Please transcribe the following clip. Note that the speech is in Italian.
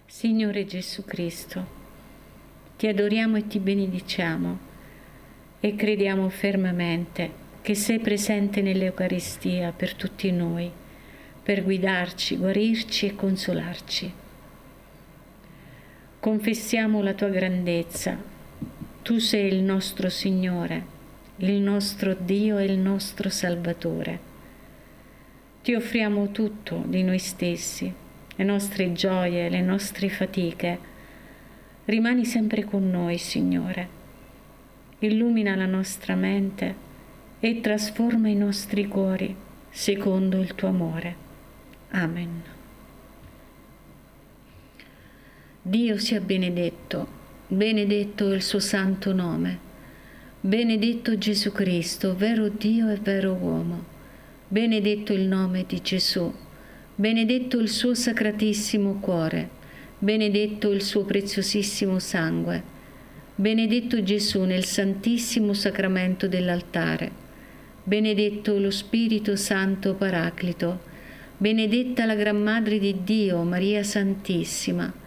Signore Gesù Cristo, ti adoriamo e ti benediciamo e crediamo fermamente che sei presente nell'Eucaristia per tutti noi, per guidarci, guarirci e consolarci. Confessiamo la tua grandezza. Tu sei il nostro Signore, il nostro Dio e il nostro Salvatore. Ti offriamo tutto di noi stessi, le nostre gioie, le nostre fatiche. Rimani sempre con noi, Signore. Illumina la nostra mente e trasforma i nostri cuori secondo il tuo amore. Amen. Dio sia benedetto, benedetto il suo santo nome. Benedetto Gesù Cristo, vero Dio e vero uomo. Benedetto il nome di Gesù. Benedetto il suo sacratissimo cuore. Benedetto il suo preziosissimo sangue. Benedetto Gesù nel santissimo sacramento dell'altare. Benedetto lo Spirito Santo Paraclito. Benedetta la Gran Madre di Dio, Maria Santissima.